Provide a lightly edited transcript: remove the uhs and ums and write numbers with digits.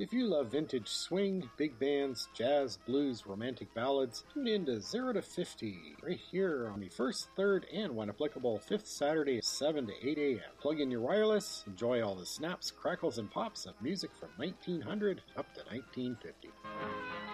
If you love vintage swing, big bands, jazz, blues, romantic ballads, tune in to 0 to 50 right here on the first, third, and when applicable, fifth Saturday at 7 to 8 a.m. Plug in your wireless, enjoy all the snaps, crackles, and pops of music from 1900 up to 1950.